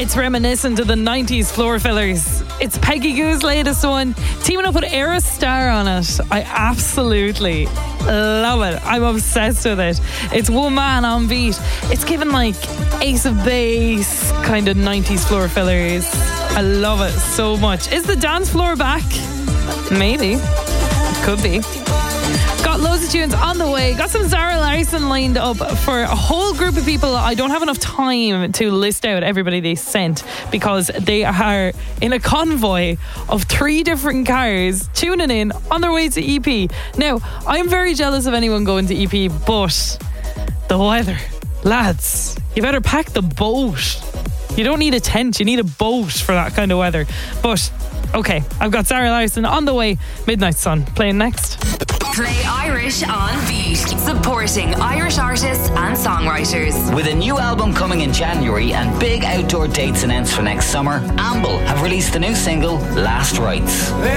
It's reminiscent of the 90s floor fillers. It's Peggy Goo's latest one, teaming up with Era Star on it. I absolutely love it. I'm obsessed with it. It's one man on beat. It's given like Ace of Base kind of 90s floor fillers. I love it so much. Is the dance floor back? Maybe. Could be. Got loads of tunes on the way. Got some Zara Larsson lined up for a whole group of people. I don't have enough time to list out everybody they sent because they are in a convoy of 3 different cars tuning in on their way to EP. Now, I'm very jealous of anyone going to EP, but the weather, lads, you better pack the boat. You don't need a tent, you need a boat for that kind of weather. But okay, I've got Zara Larsson on the way. Midnight Sun playing next. Play Irish on Beat, supporting Irish artists and songwriters. With a new album coming in January and big outdoor dates announced for next summer, Amble have released the new single Last Rites.